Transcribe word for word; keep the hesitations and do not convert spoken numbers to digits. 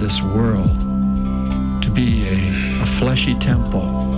this world to be a, a fleshy temple